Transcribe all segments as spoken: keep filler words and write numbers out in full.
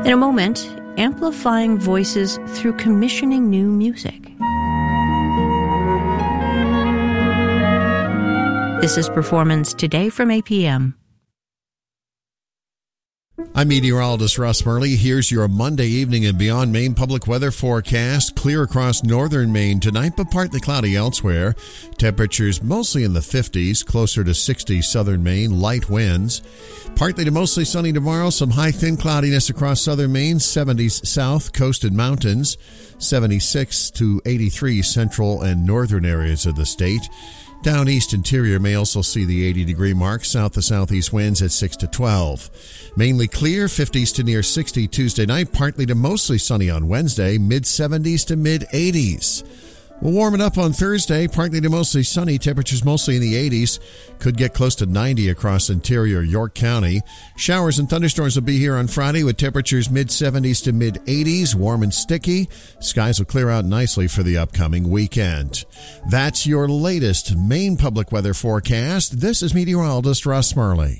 In a moment, amplifying voices through commissioning new music. This is Performance Today from A P M. I'm meteorologist Russ Murley. Here's your Monday evening and beyond Maine public weather forecast. Clear across northern Maine tonight, but partly cloudy elsewhere. Temperatures mostly in the fifties, closer to sixty southern Maine. Light winds. Partly to mostly sunny tomorrow. Some high thin cloudiness across southern Maine. seventies south, coast and mountains. seventy-six to eighty-three central and northern areas of the state. Down east interior may also see the eighty degree mark. South to southeast winds at six to twelve. Mainly clear, fifties to near sixty Tuesday night. Partly to mostly sunny on Wednesday. mid seventies to mid eighties. We'll warm it up on Thursday. Partly to mostly sunny. Temperatures mostly in the eighties. Could get close to ninety across interior York County. Showers and thunderstorms will be here on Friday with temperatures mid seventies to mid eighties. Warm and sticky. Skies will clear out nicely for the upcoming weekend. That's your latest Maine public weather forecast. This is meteorologist Russ Murley.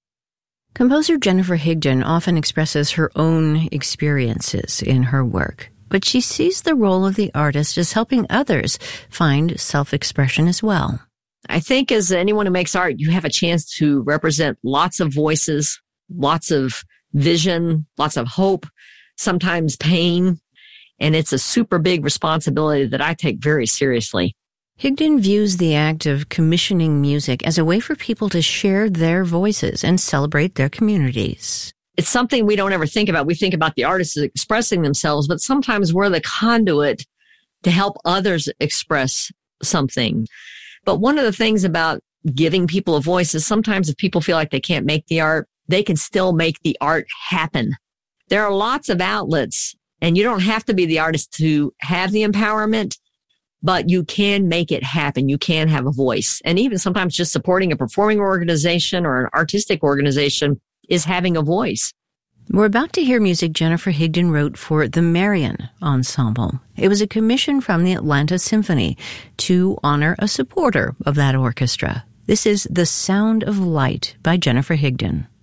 Composer Jennifer Higdon often expresses her own experiences in her work, but she sees the role of the artist as helping others find self-expression as well. I think as anyone who makes art, you have a chance to represent lots of voices, lots of vision, lots of hope, sometimes pain, and it's a super big responsibility that I take very seriously. Higdon views the act of commissioning music as a way for people to share their voices and celebrate their communities. It's something we don't ever think about. We think about the artists expressing themselves, but sometimes we're the conduit to help others express something. But one of the things about giving people a voice is sometimes if people feel like they can't make the art, they can still make the art happen. There are lots of outlets, and you don't have to be the artist to have the empowerment, but you can make it happen. You can have a voice. And even sometimes just supporting a performing organization or an artistic organization is having a voice. We're about to hear music Jennifer Higdon wrote for the Marion Ensemble. It was a commission from the Atlanta Symphony to honor a supporter of that orchestra. This is The Sound of Light by Jennifer Higdon.